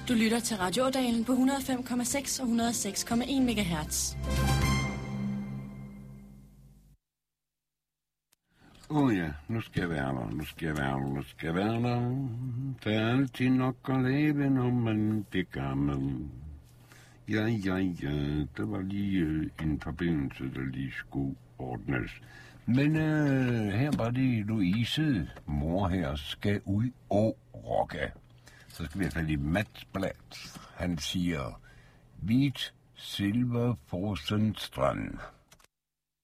Du lytter til Radiodalen på 105,6 og 106,1 MHz. Ja, nu skal jeg være der. Der er altid nok at leve, når man bliver gammel. Ja, der var lige en forbindelse, der lige skulle ordnes. Men her var det Louise, mor her, skal ud og rocke. Så skal vi have fat i Mats Blatt. Han siger, hvidt silver Forsens strand.